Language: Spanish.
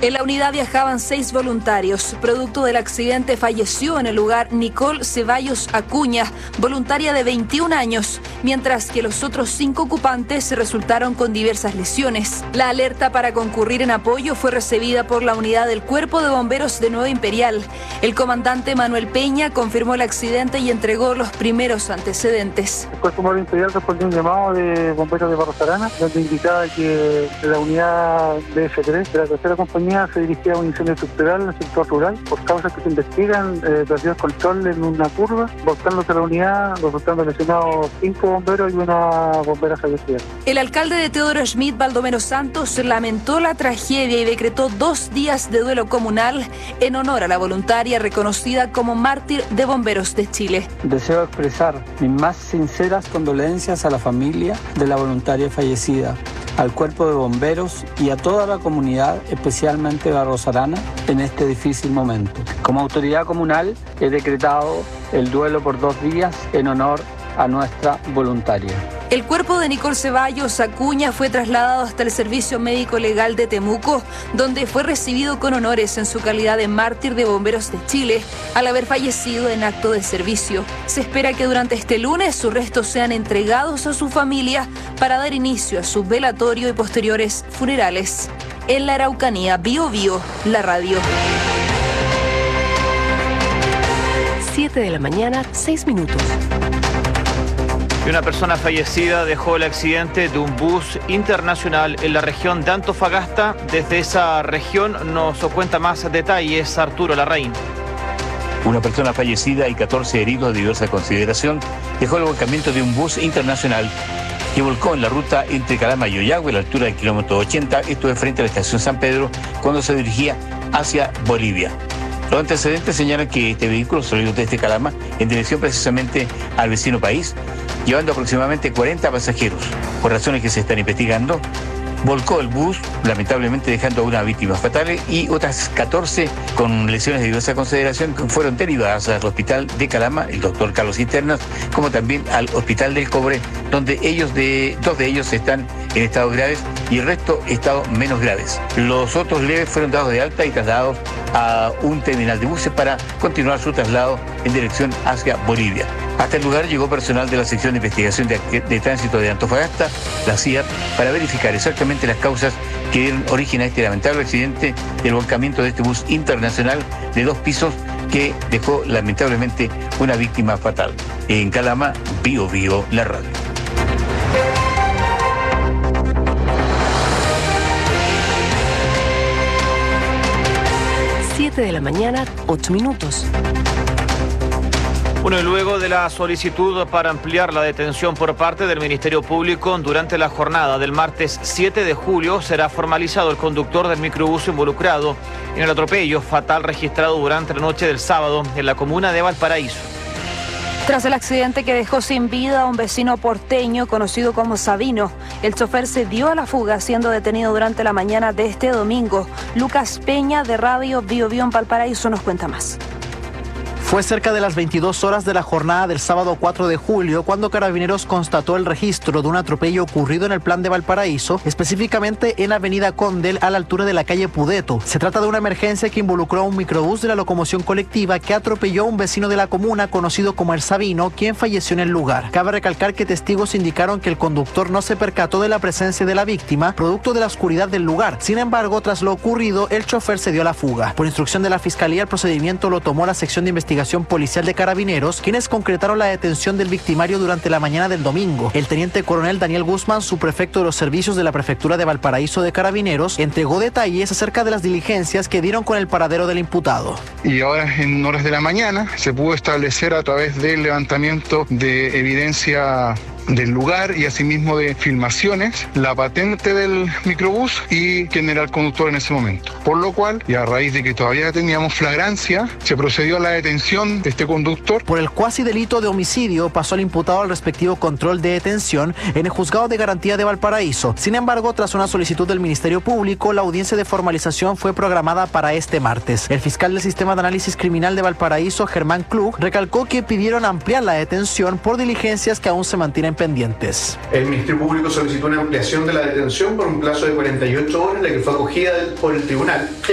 En la unidad viajaban 6 voluntarios. Producto del accidente falleció en el lugar Nicole Ceballos Acuña, voluntaria de 21 años, mientras que los otros 5 ocupantes resultaron con diversas lesiones. La alerta para concurrir en apoyo fue recibida por la unidad del Cuerpo de Bomberos de Nueva Imperial. El comandante Manuel Peña confirmó el accidente y entregó los primeros antecedentes. El Cuerpo de Bomberos Imperial respondió un llamado de bomberos de Barros Arana, donde indicaba que la unidad BF3 de la tercera compañía se dirigía a un incendio estructural en el sector rural por causas que se investigan, perdió el control en una curva, volcándose la unidad, resultando lesionados 5 bomberos y una bombera fallecida. El alcalde de Teodoro Schmidt, Baldomero Santos, lamentó la tragedia y decretó 2 días de duelo comunal en honor a la voluntaria reconocida como mártir de Bomberos de Chile. Deseo expresar mis más sinceras condolencias a la familia de la voluntaria fallecida, al Cuerpo de Bomberos y a toda la comunidad, especialmente Barros Arana, en este difícil momento. Como autoridad comunal he decretado el duelo por 2 días en honor a nuestra voluntaria. El cuerpo de Nicole Ceballos Acuña fue trasladado hasta el Servicio Médico Legal de Temuco, donde fue recibido con honores en su calidad de mártir de Bomberos de Chile, al haber fallecido en acto de servicio. Se espera que durante este lunes sus restos sean entregados a su familia para dar inicio a su velatorio y posteriores funerales. En la Araucanía, Bío Bío, la radio. 7 de la mañana, 6 minutos. Y una persona fallecida dejó el accidente de un bus internacional en la región de Antofagasta. Desde esa región nos cuenta más detalles Arturo Larraín. Una persona fallecida y 14 heridos de diversa consideración dejó el volcamiento de un bus internacional que volcó en la ruta entre Calama y Ollagüe a la altura del kilómetro 80, esto de frente a la estación San Pedro, cuando se dirigía hacia Bolivia. Los antecedentes señalan que este vehículo salió desde Calama en dirección precisamente al vecino país, llevando aproximadamente 40 pasajeros. Por razones que se están investigando, volcó el bus, lamentablemente dejando a una víctima fatal y otras 14 con lesiones de diversa consideración que fueron derivadas al hospital de Calama, el doctor Carlos Internas, como también al hospital del Cobre, donde 2 de ellos están en estados graves y el resto estados menos graves. Los otros leves fueron dados de alta y trasladados a un terminal de buses para continuar su traslado en dirección hacia Bolivia. Hasta el lugar llegó personal de la sección de investigación de tránsito de Antofagasta, la CIAP, para verificar exactamente las causas que dieron origen a este lamentable accidente del volcamiento de este bus internacional de 2 pisos que dejó lamentablemente una víctima fatal. En Calama, Bío Bío, la radio. De la mañana, 8 minutos. Bueno, y luego de la solicitud para ampliar la detención por parte del Ministerio Público, durante la jornada del martes 7 de julio será formalizado el conductor del microbús involucrado en el atropello fatal registrado durante la noche del sábado en la comuna de Valparaíso. Tras el accidente que dejó sin vida a un vecino porteño conocido como Sabino, el chofer se dio a la fuga siendo detenido durante la mañana de este domingo. Lucas Peña de Radio Bío Bío en Valparaíso nos cuenta más. Fue cerca de las 22 horas de la jornada del sábado 4 de julio cuando Carabineros constató el registro de un atropello ocurrido en el Plan de Valparaíso, específicamente en la avenida Condel a la altura de la calle Pudeto. Se trata de una emergencia que involucró a un microbús de la locomoción colectiva que atropelló a un vecino de la comuna conocido como El Sabino, quien falleció en el lugar. Cabe recalcar que testigos indicaron que el conductor no se percató de la presencia de la víctima, producto de la oscuridad del lugar. Sin embargo, tras lo ocurrido, el chofer se dio a la fuga. Por instrucción de la Fiscalía, el procedimiento lo tomó la sección de investigación policial de Carabineros, quienes concretaron la detención del victimario durante la mañana del domingo. El teniente coronel Daniel Guzmán, subprefecto de los servicios de la Prefectura de Valparaíso de Carabineros, entregó detalles acerca de las diligencias que dieron con el paradero del imputado. Y ahora, en horas de la mañana, se pudo establecer a través del levantamiento de evidencia del lugar y asimismo de filmaciones, la patente del microbús y quién era el conductor en ese momento. Por lo cual, y a raíz de que todavía teníamos flagrancia, se procedió a la detención de este conductor. Por el cuasi delito de homicidio pasó el imputado al respectivo control de detención en el Juzgado de Garantía de Valparaíso. Sin embargo, tras una solicitud del Ministerio Público, la audiencia de formalización fue programada para este martes. El fiscal del Sistema de Análisis Criminal de Valparaíso, Germán Klug, recalcó que pidieron ampliar la detención por diligencias que aún se mantienen pendientes. El Ministerio Público solicitó una ampliación de la detención por un plazo de 48 horas, la que fue acogida por el tribunal.